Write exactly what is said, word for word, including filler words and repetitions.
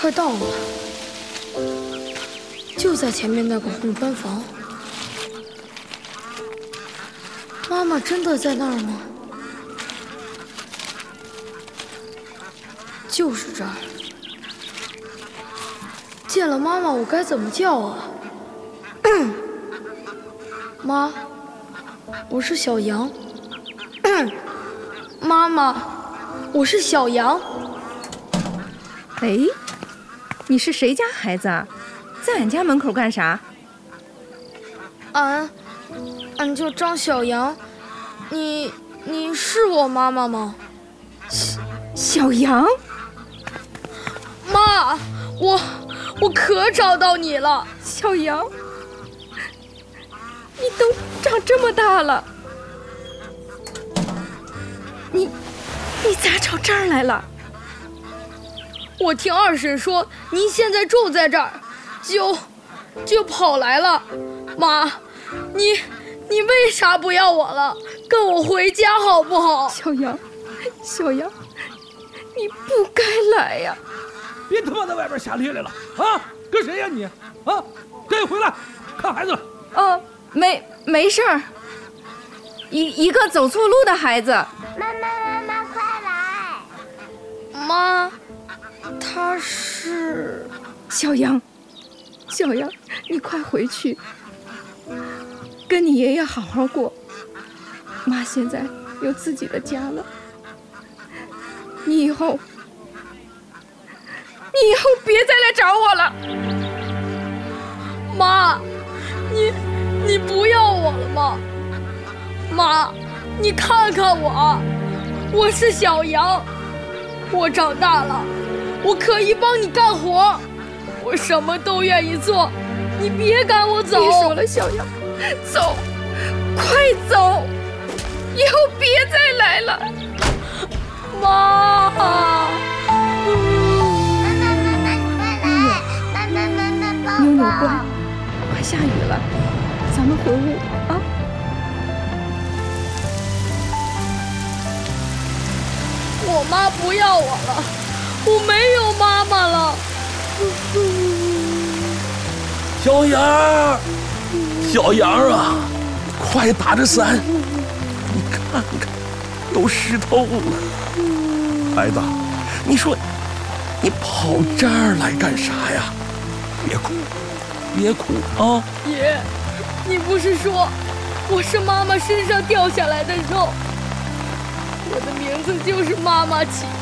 快到了，就在前面那个红砖房。妈妈真的在那儿吗？就是这儿。见了妈妈，我该怎么叫啊？妈，我是小羊。妈妈，我是小羊。 哎，你是谁家孩子啊？在俺家门口干啥？ 俺，俺叫张小羊。你，你是我妈妈吗？ 小小羊。 妈，我我可找到你了， 小羊。你都长这么大了，你你咋找这儿来了？ 我听二婶说您现在住在这儿，就就跑来了。妈，你你为啥不要我了？跟我回家好不好？ 小羊，小羊，你不该来呀！ 别他妈在外边瞎咧咧了啊！跟谁呀你？啊，赶紧回来看孩子了。 哦，没没事儿，一一个走错路的孩子。 妈妈妈妈快来！ 妈，他是小羊，小羊，你快回去，跟你爷爷好好过。妈现在有自己的家了，你以后，你以后别再来找我了。 妈，你你不要我了吗？妈，你看看我，我是小羊，我长大了，我可以帮你干活，我什么都愿意做，你别赶我走。 别说了，小羊，走，快走，以后别再来了。 妈， 妞妞乖，快下雨了，咱们回屋啊。 我妈不要我了，我没有妈妈了。 小羊，小羊啊，快打着伞，你看看，都湿透了。孩子，你说你跑这儿来干啥呀？别哭，别哭啊！ 爷，你不是说我是妈妈身上掉下来的肉？我的名字就是妈妈起。